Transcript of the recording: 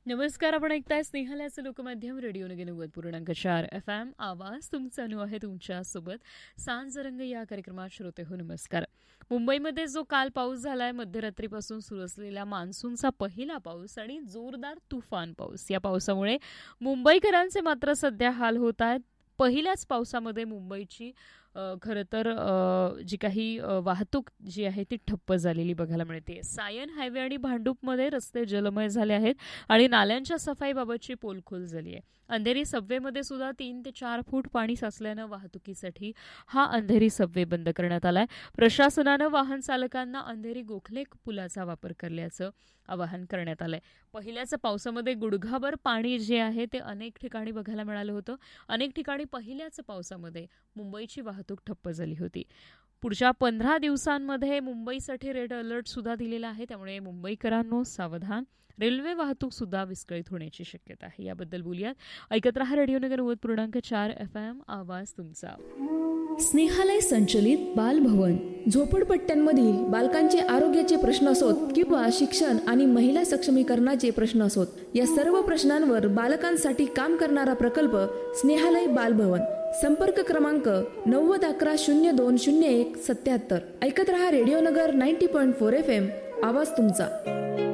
नमस्कार. आपण ऐकताय स्नेहालयाचं लोकमाध्यम रेडिओ नगे 90.4 FM. आवाज तुमचा अनु आहे तुमच्यासोबत. सांजरंग या कार्यक्रमात श्रोते हो नमस्कार. मुंबईमध्ये जो काल पाऊस झालाय, मध्यरात्रीपासून सुरू असलेला मान्सूनचा पहिला पाऊस आणि जोरदार तुफान पाऊस, या पावसामुळे मुंबईकरांचे मात्र सध्या हाल होत आहेत. पहिल्याच पावसामध्ये मुंबईची खरं तर जी काही वाहतूक जी आहे ती ठप्प झालेली बघायला मिळते. सायन हायवे आणि भांडूपमध्ये रस्ते जलमय झाले आहेत आणि नाल्यांच्या सफाईबाबतची पोलखोल झाली आहे. अंधेरी सबवेमध्ये सुद्धा 3 ते 4 फूट पाणी साचल्यानं वाहतुकीसाठी हा अंधेरी सबवे बंद करण्यात आलाय. प्रशासनानं वाहन चालकांना अंधेरी गोखले पुलाचा वापर करण्याचं आवाहन करण्यात आलंय. पहिल्याच पावसामध्ये गुडघाभर पाणी जे आहे ते अनेक ठिकाणी बघायला मिळालं होतं. अनेक ठिकाणी पहिल्याच पावसामध्ये मुंबईची वाहतूक ठप्प झाली होती. पुढच्या 15 दिवसांमध्ये मुंबईसाठी रेड अलर्ट सुद्धा दिलेला आहे. त्यामुळे मुंबईकरांनो सावधान. रेल्वे वाहतूक सुद्धा विस्कळीत होण्याची शक्यता आहे. याबद्दल बोलूयात. ऐकत रहा रेडिओ नगर 90.4 FM. आवाज तुमचा. स्नेहालय संचलित बालभवन. झोपडपट्ट्यांमधील बालकांचे आरोग्याचे प्रश्न असोत किंवा शिक्षण आणि महिला सक्षमीकरणाचे प्रश्न असोत, या सर्व प्रश्नांवर बालकांसाठी काम करणारा प्रकल्प स्नेहालय बालभवन. संपर्क क्रमांक 9011020177. ऐकत रहा रेडिओ नगर 90.4 FM. आवाज तुमचा.